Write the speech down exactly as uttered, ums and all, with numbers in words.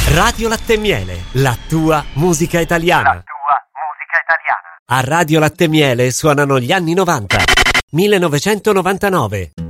Radio Latte e Miele, la tua musica italiana. La tua musica italiana. A Radio Latte e Miele suonano gli anni novanta. millenovecentonovantanove.